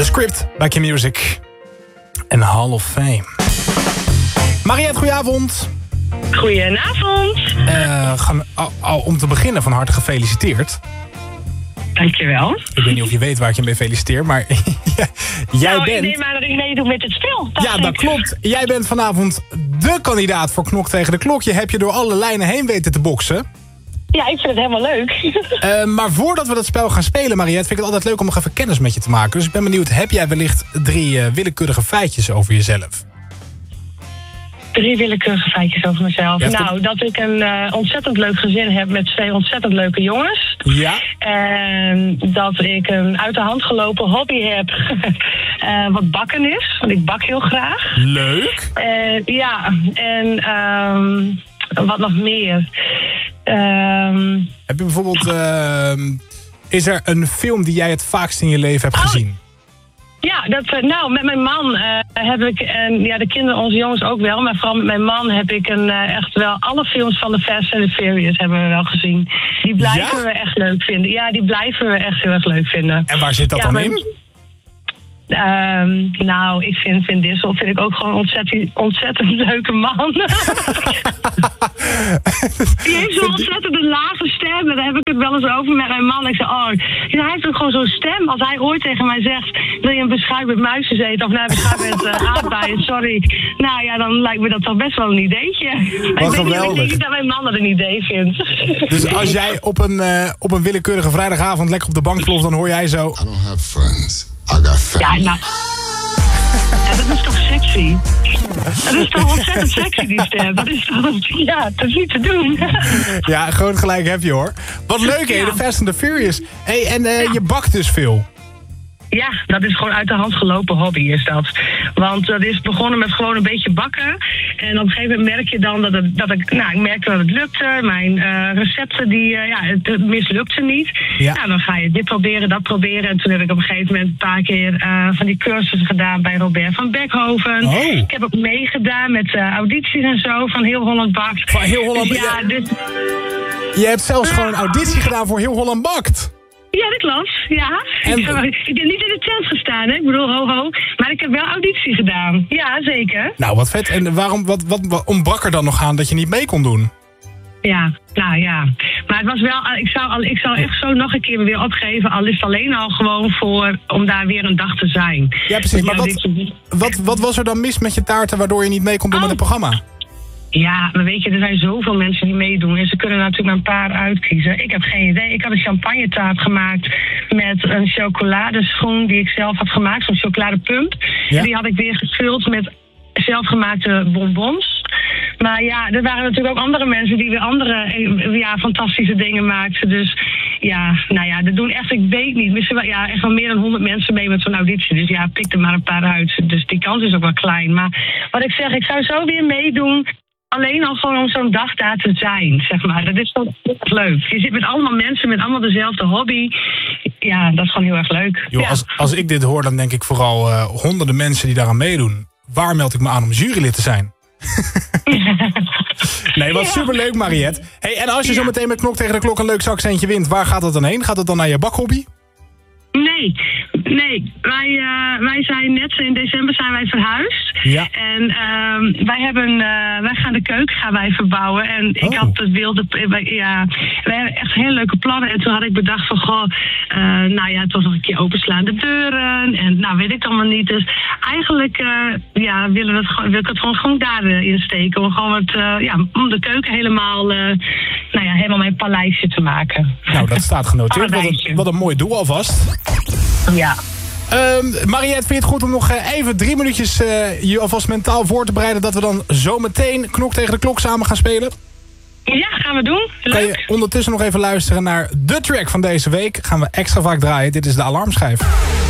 Script bij Q-Music. En Hall of Fame. Mariette, goedenavond. Goedenavond. Om te beginnen van harte gefeliciteerd. Dankjewel. Ik weet niet of je weet waar ik je mee feliciteer, maar jij bent... Ik neem aan dat ik meedoe met het spel. Ja, dat klopt. Jij bent vanavond de kandidaat voor Knok tegen de Klok. Je hebt je door alle lijnen heen weten te boksen. Ja, ik vind het helemaal leuk. Maar voordat we dat spel gaan spelen, Mariette, vind ik het altijd leuk om nog even kennis met je te maken. Dus ik ben benieuwd, heb jij wellicht 3 willekeurige feitjes over jezelf? 3 willekeurige feitjes over mezelf. Dat ik een ontzettend leuk gezin heb met 2 ontzettend leuke jongens. Ja. En dat ik een uit de hand gelopen hobby heb wat bakken is. Want ik bak heel graag. Leuk. Wat nog meer? Heb je bijvoorbeeld... is er een film die jij het vaakst in je leven hebt gezien? Ja, met mijn man heb ik, en ja, de kinderen, onze jongens ook wel, maar vooral met mijn man heb ik echt wel alle films van de Fast and the Furious hebben we wel gezien. Die blijven we echt leuk vinden. Ja, die blijven we echt heel erg leuk vinden. En waar zit dat dan in? Ik vind Vin Diesel vind ik ook gewoon een ontzettend leuke man. Die heeft zo'n ontzettend lage stem. En daar heb ik het wel eens over met mijn man. Ik zeg, hij heeft ook gewoon zo'n stem. Als hij ooit tegen mij zegt, wil je een beschuit met muisjes eten? Of een beschuit met aardbeien, sorry. Nou ja, dan lijkt me dat toch best wel een ideetje. Wat geweldig. Ik denk dat mijn man dat een idee vindt. Dus als jij op een willekeurige vrijdagavond lekker op de bank ploft, dan hoor jij zo... I don't have friends. I got family. Ja, dat is toch sexy? Dat is toch ontzettend sexy, die stem. Dat is niet te doen. Ja, gewoon gelijk heb je, hoor. Wat leuk, hè, de Fast and the Furious. Hey, en je bakt dus veel. Ja, dat is gewoon uit de hand gelopen hobby is dat. Want dat is begonnen met gewoon een beetje bakken. En op een gegeven moment merk je dan ik merkte dat het lukte. Mijn recepten, het mislukte niet. Ja. Nou, dan ga je dit proberen, dat proberen. En toen heb ik op een gegeven moment een paar keer van die cursussen gedaan bij Robert van Beckhoven. Oh. Ik heb ook meegedaan met audities en zo van Heel Holland Bakt. Van Heel Holland Dus, Je hebt zelfs gewoon een auditie gedaan voor Heel Holland Bakt. Ja, dat klopt. Ja. Ik heb niet in de tent gestaan, hè. Ik bedoel, ho. Maar ik heb wel auditie gedaan. Ja, zeker. Nou, wat vet. En wat ontbrak er dan nog aan dat je niet mee kon doen? Ja, nou ja. Maar het was wel... Ik zou echt zo nog een keer weer opgeven. Al is het alleen al gewoon om daar weer een dag te zijn. Ja, precies. Maar wat was er dan mis met je taarten waardoor je niet mee kon doen met het programma? Ja, maar weet je, er zijn zoveel mensen die meedoen. En ze kunnen natuurlijk maar een paar uitkiezen. Ik heb geen idee. Ik had een champagnetaart gemaakt met een chocoladeschoen die ik zelf had gemaakt. Zo'n chocoladepump. Ja. En die had ik weer gevuld met zelfgemaakte bonbons. Maar ja, er waren natuurlijk ook andere mensen die weer andere fantastische dingen maakten. Dus er doen echt, ik weet niet, misschien wel, echt wel meer dan 100 mensen mee met zo'n auditie. Dus ja, pik er maar een paar uit. Dus die kans is ook wel klein. Maar wat ik zeg, ik zou zo weer meedoen. Alleen al gewoon om zo'n dag daar te zijn, zeg maar. Dat is toch leuk. Je zit met allemaal mensen met allemaal dezelfde hobby. Ja, dat is gewoon heel erg leuk. Joh, als ik dit hoor, dan denk ik vooral honderden mensen die daaraan meedoen. Waar meld ik me aan om jurylid te zijn? Nee, wat superleuk, Mariette. Hey, en als je zo meteen met Knok tegen de Klok een leuk zakcentje wint, waar gaat dat dan heen? Gaat het dan naar je bakhobby? Nee. Wij zijn net in december zijn wij verhuisd. Ja. En wij gaan de keuken verbouwen. En ik had het wilde... we hebben echt hele leuke plannen. En toen had ik bedacht van, toch nog een keer openslaan de deuren. En weet ik allemaal niet. Dus eigenlijk wil ik het gewoon daarin steken. Om gewoon om de keuken helemaal mijn paleisje te maken. Nou, dat staat genoteerd. Wat een mooi doel alvast. Ja. Mariette, vind je het goed om nog even 3 minuutjes je alvast mentaal voor te bereiden dat we dan zo meteen Knok tegen de Klok samen gaan spelen? Ja, gaan we doen. Leuk. Kan je ondertussen nog even luisteren naar de track van deze week? Gaan we extra vaak draaien. Dit is de Alarmschijf.